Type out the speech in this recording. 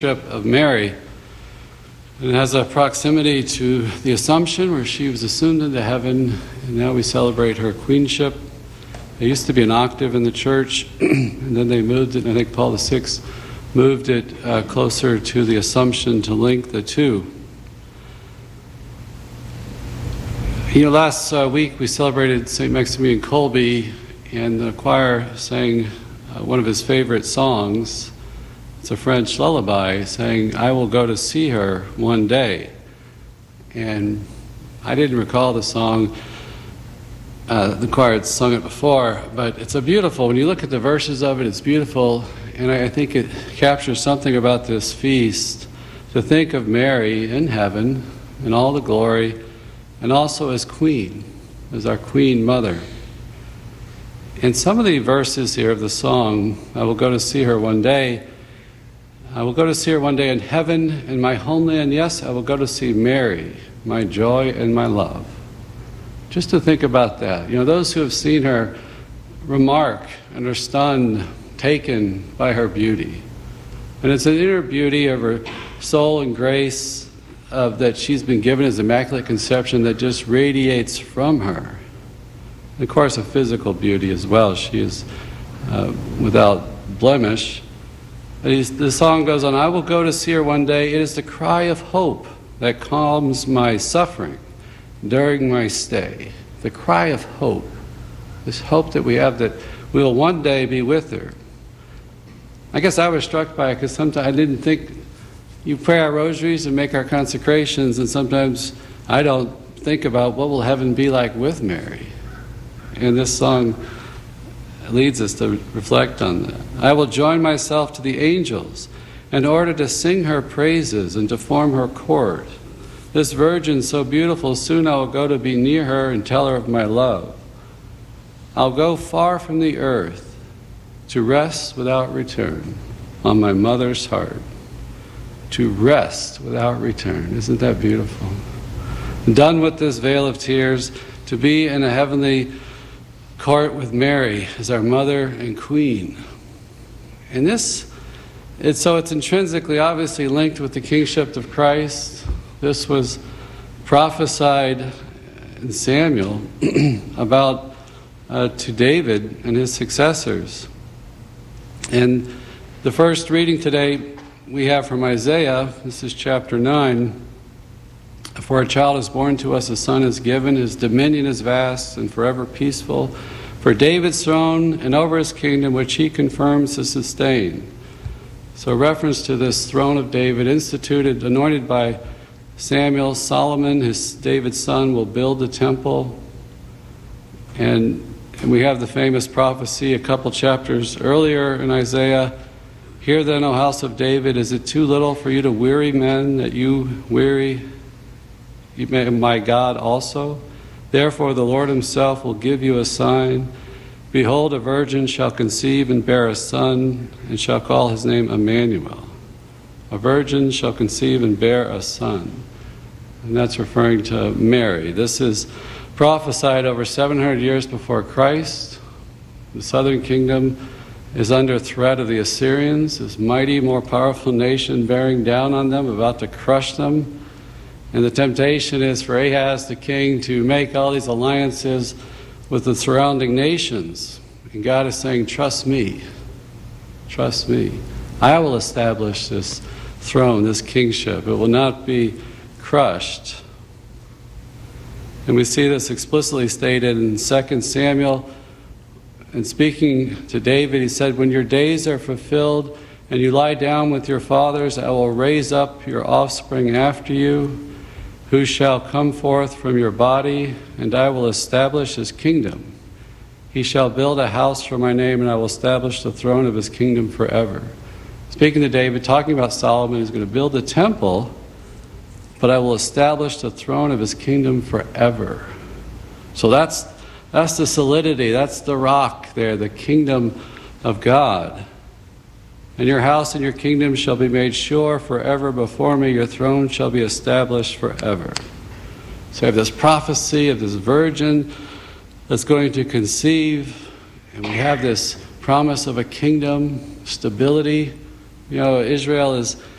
of Mary. And it has a proximity to the Assumption, where she was assumed into heaven, and now we celebrate her queenship. There used to be an octave in the church, and then they moved it, I think Paul VI moved it closer to the Assumption to link the two. Last week we celebrated St. Maximilian Kolbe, and the choir sang one of his favorite songs. It's a French lullaby saying, "I will go to see her one day." And I didn't recall the song. The choir had sung it before, but it's a beautiful, when you look at the verses of it, it's beautiful, and I think it captures something about this feast, to think of Mary in heaven in all the glory, and also as Queen, as our Queen Mother. And some of the verses here of the song, "I will go to see her one day," I will go to see her one day in heaven, in my homeland. Yes, I will go to see Mary, my joy and my love. Just to think about that. Those who have seen her remark and are stunned, taken by her beauty. And it's an inner beauty of her soul and grace that she's been given as Immaculate Conception that just radiates from her. And of course, a physical beauty as well. She is without blemish. The song goes on, "I will go to see her one day. It is the cry of hope that calms my suffering during my stay." The cry of hope. This hope that we have that we will one day be with her. I guess I was struck by it because sometimes I didn't think, you pray our rosaries and make our consecrations, and sometimes I don't think about what will heaven be like with Mary. And this song leads us to reflect on that. "I will join myself to the angels in order to sing her praises and to form her court. This Virgin so beautiful, soon I will go to be near her and tell her of my love. I'll go far from the earth to rest without return on my mother's heart." To rest without return. Isn't that beautiful? Done with this veil of tears, to be in a heavenly court with Mary as our mother and queen. And it's intrinsically, obviously linked with the kingship of Christ. This was prophesied in Samuel about to David and his successors. And the first reading today we have from Isaiah. This is chapter 9. "For a child is born to us, a son is given, his dominion is vast and forever peaceful. For David's throne and over his kingdom, which he confirms to sustain." So reference to this throne of David, instituted, anointed by Samuel. Solomon, David's son, will build the temple. And we have the famous prophecy a couple chapters earlier in Isaiah. "Hear then, O house of David, is it too little for you to weary men, that you weary my God also? Therefore the Lord himself will give you a sign. Behold, a virgin shall conceive and bear a son, and shall call his name Emmanuel." A virgin shall conceive and bear a son. And that's referring to Mary. This is prophesied over 700 years before Christ. The southern kingdom is under threat of the Assyrians, this mighty, more powerful nation bearing down on them, about to crush them. And the temptation is for Ahaz the king to make all these alliances with the surrounding nations. And God is saying, trust me. Trust me. I will establish this throne, this kingship. It will not be crushed. And we see this explicitly stated in 2 Samuel. And speaking to David, he said, "When your days are fulfilled and you lie down with your fathers, I will raise up your offspring after you, who shall come forth from your body, and I will establish his kingdom. He shall build a house for my name, and I will establish the throne of his kingdom forever." Speaking to David, talking about Solomon, who's going to build a temple, but I will establish the throne of his kingdom forever. So that's the solidity, that's the rock there, the kingdom of God. "And your house and your kingdom shall be made sure forever before me. Your throne shall be established forever." So we have this prophecy of this virgin that's going to conceive, and we have this promise of a kingdom, stability. Israel is